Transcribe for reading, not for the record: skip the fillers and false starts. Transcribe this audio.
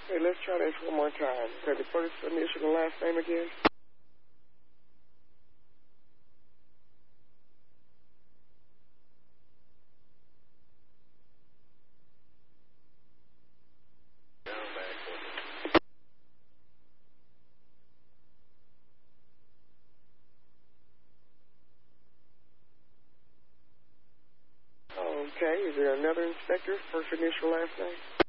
Hey, let's try this one more time. Okay, the first initial and last name again? Okay, is there another inspector, first initial, last name?